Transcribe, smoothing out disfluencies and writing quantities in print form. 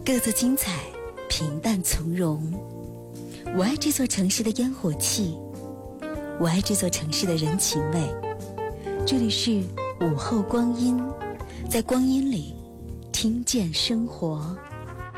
各自精彩，平淡从容。我爱这座城市的烟火气，我爱这座城市的人情味。这里是午后光阴，在光阴里听见生活。